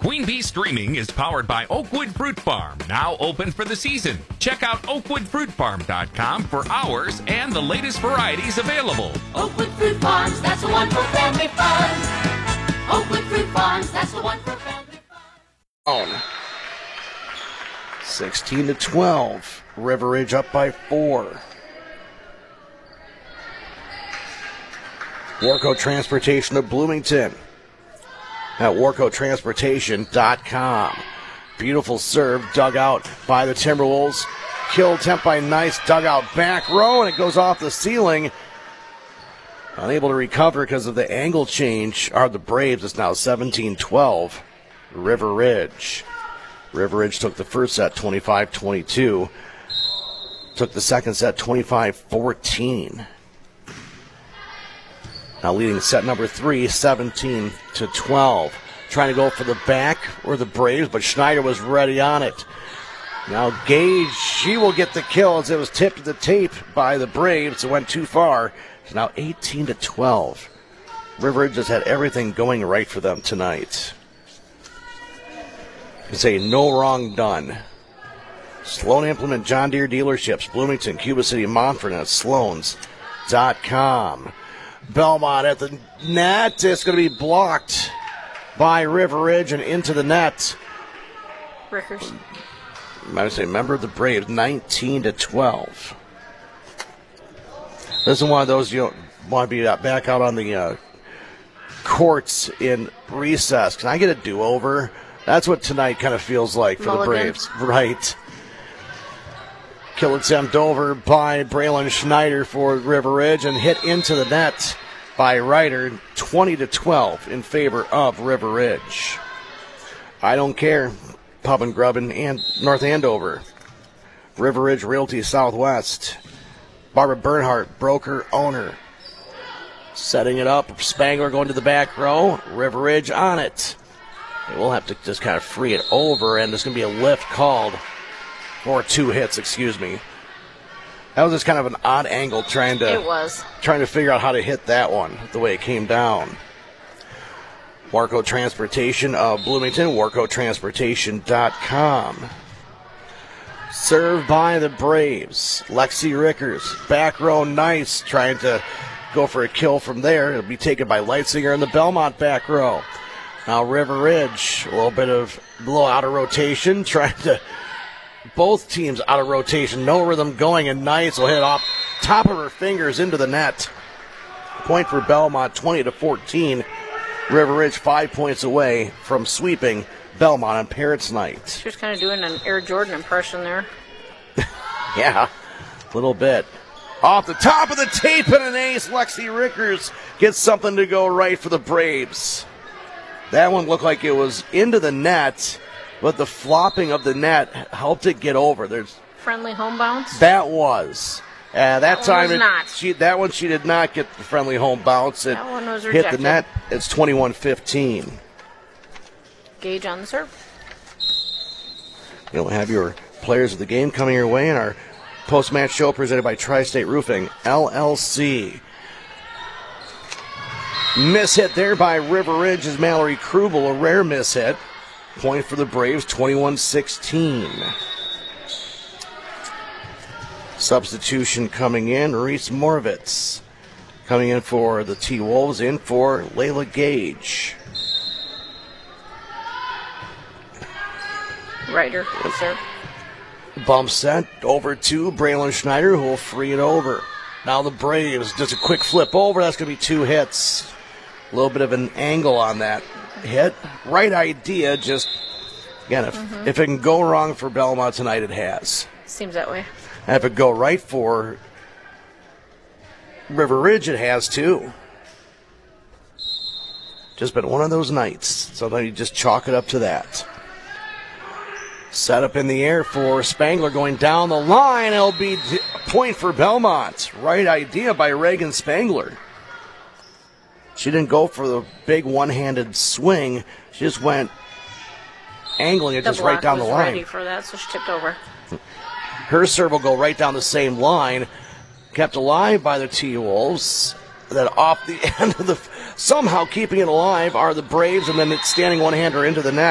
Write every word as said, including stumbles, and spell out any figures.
Queen Bee Streaming is powered by Oakwood Fruit Farm, now open for the season. Check out oakwood fruit farm dot com for hours and the latest varieties available. Oakwood Fruit Farms, that's the one for family fun. Oakwood Fruit Farms, that's the one for family fun. On. sixteen to twelve. River Ridge up by four. Warco Transportation of Bloomington at warco transportation dot com. Beautiful serve dug out by the Timberwolves. Kill attempt by Nice, dug out back row, and it goes off the ceiling. Unable to recover because of the angle change are the Braves. It's now seventeen twelve. River Ridge. River Ridge took the first set twenty-five twenty-two. Took the second set twenty-five fourteen. Now leading set number three, seventeen to twelve. Trying to go for the back or the Braves, but Schneider was ready on it. Now Gage, she will get the kill as it was tipped to the tape by the Braves. It went too far. It's now eighteen to twelve. River Ridge has had everything going right for them tonight. You can say no wrong done. Sloan Implement John Deere dealerships, Bloomington, Cuba City, Montford, and at sloans dot com. Belmont at the net. It's going to be blocked by River Ridge and into the net. Rickers. I would say member of the Braves, nineteen to twelve. This is one of those you don't want to be back out on the uh, courts in recess. Can I get a do-over? That's what tonight kind of feels like for Mulligan. the Braves. Right. Kill attempt over by Braylon Schneider for River Ridge and hit into the net by Ryder, twenty to twelve in favor of River Ridge. I don't care. Pub and Grubbin and North Andover. River Ridge Realty Southwest. Barbara Bernhardt, broker, owner. Setting it up. Spangler going to the back row. River Ridge on it. They will have to just kind of free it over, and there's going to be a lift called. Or two hits, excuse me. That was just kind of an odd angle trying to It was. trying to figure out how to hit that one, the way it came down. Warco Transportation of Bloomington, warco transportation dot com. Served by the Braves. Lexi Rickers, back row, Nice, trying to go for a kill from there. It'll be taken by Leitzinger in the Belmont back row. Now River Ridge, a little bit of a little out of rotation, trying to both teams out of rotation, no rhythm going, and Nice will hit off top of her fingers into the net. Point for Belmont, twenty to fourteen. River Ridge five points away from sweeping Belmont on Parrots Night. She was kind of doing an Air Jordan impression there. Yeah, a little bit. Off the top of the tape and an ace, Lexi Rickers gets something to go right for the Braves. That one looked like it was into the net, but the flopping of the net helped it get over. There's Friendly home bounce. That was. Uh, that That one time, was it, not. she that one she did not get the friendly home bounce. It That one was hit rejected. the net. It's twenty-one fifteen. Gage on the serve. You'll have your players of the game coming your way in our post-match show presented by Tri-State Roofing, L L C. Miss hit there by River Ridge is Mallory Krubel, a rare miss hit. Point for the Braves, twenty-one sixteen. Substitution coming in, Reese Moravitz. Coming in for the T-Wolves, in for Layla Gage. Ryder, serve. Bump set over to Braylon Schneider, who will free it over. Now the Braves, just a quick flip over. That's going to be two hits. A little bit of an angle on that hit. Right idea, just, again, if, Mhm. if it can go wrong for Belmont tonight, it has. Seems that way. And if it go right for River Ridge, it has too. Just been one of those nights. Sometimes you just chalk it up to that. Set up in the air for Spangler going down the line. It'll be a point for Belmont. Right idea by Reagan Spangler. She didn't go for the big one-handed swing. She just went angling it The just right block down the was line. ready for that, so she tipped over. Her serve will go right down the same line. Kept alive by the T-Wolves. Then off the end of the... Somehow keeping it alive are the Braves, and then it's standing one-hander into the net.